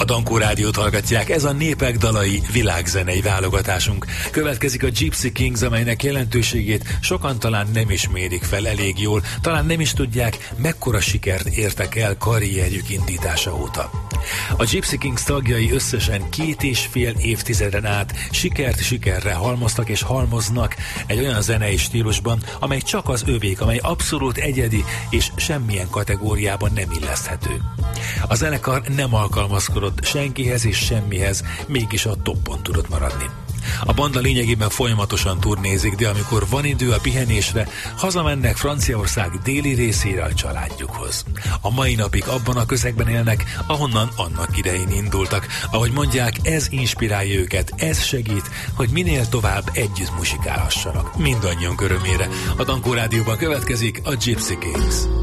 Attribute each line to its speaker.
Speaker 1: A Dankó Rádiót hallgatják, ez a Népek dalai világzenei válogatásunk. Következik a Gypsy Kings, amelynek jelentőségét sokan talán nem is mérik fel elég jól, talán nem is tudják, mekkora sikert értek el karrierjük indítása óta. A Gypsy Kings tagjai összesen 2,5 évtizeden át sikert sikerre halmoztak és halmoznak egy olyan zenei stílusban, amely csak az övék, amely abszolút egyedi és semmilyen kategóriában nem illeszthető. A zenekar nem alkalmazkodott senkihez és semmihez, mégis a toppon tudott maradni. A banda lényegében folyamatosan turnézik, de amikor van idő a pihenésre, hazamennek Franciaország déli részére a családjukhoz. A mai napig abban a közegben élnek, ahonnan annak idején indultak. Ahogy mondják, ez inspirálja őket, ez segít, hogy minél tovább együtt muzsikálhassanak. Mindannyian örömére. A Dankó Rádióban következik a Gypsy Kings.